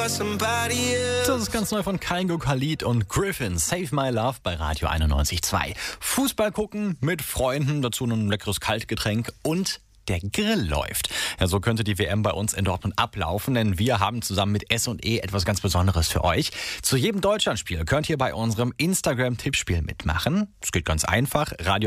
Das ist ganz neu von Kaigo Khalid und Griffin. Save My Love bei Radio 91.2. Fußball gucken mit Freunden, dazu ein leckeres Kaltgetränk und der Grill läuft. Ja, so könnte die WM bei uns in Dortmund ablaufen, denn wir haben zusammen mit S&E etwas ganz Besonderes für euch. Zu jedem Deutschlandspiel könnt ihr bei unserem Instagram-Tippspiel mitmachen. Es geht ganz einfach. Radio